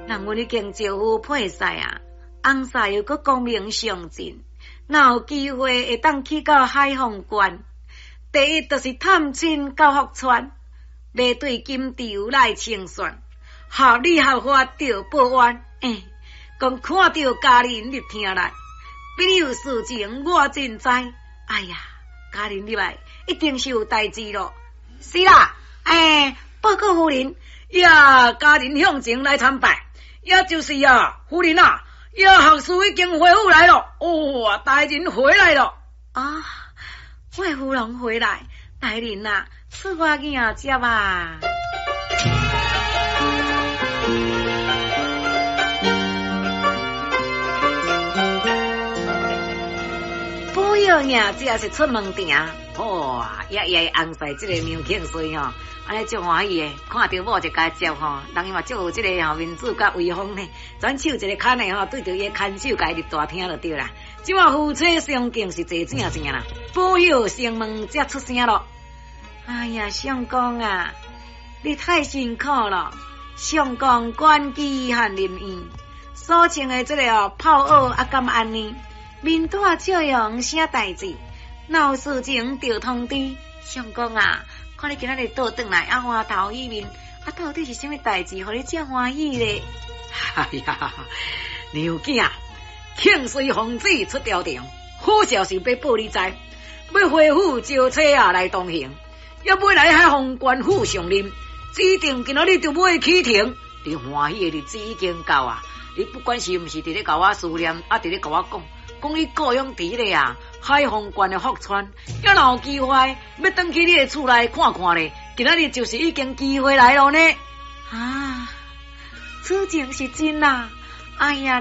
人阮已经招呼配婿啊，翁婿又搁光明上进，哪有机会会当去到海丰关？第一就是探亲到福川，要对金朝来清算，合理合法着报案。讲看到家人入厅来，朋友事情我真知。哎呀，家人入来一定是有代志咯。是啦，报告夫人，呀，家人向前来参拜，也就是呀，夫人啊，呀，学士已经恢复来了。哦，大人回来了啊！魏夫人回来，大人啊，赐我迎接啊！不要迎接是出门庭，哇，爷翁婿这个牛庆岁哦，安尼足欢喜的，看到某就该接吼，人伊嘛足有这个吼面子甲威风呢，转手一个牵的吼，对着伊看守家入大厅就对啦。即马夫妻相敬是真正正啦，保佑城门才出声咯。哎呀，相公啊，你太辛苦了，相公管机和林院所穿的这个炮袄啊，敢安尼？面带笑容，啥代志？哪有事情就通知相公啊？看你今仔日倒转来啊，花头一面，啊，到底是什么代志，互你这欢喜咧？哎呀，牛囝，庆岁皇子出朝廷，好消息要报你知，要回府招妻啊来同行，要买来海丰官府上任，指定今仔日就买启程。你欢喜的日子已经到啊！你不管是毋是伫咧甲我思念，啊，伫咧甲我讲你故乡伫咧啊，海丰县的福川，要若有机会要登去你的厝内看看咧，今仔日就是已经机会来了呢。啊，此情是真啊！哎呀！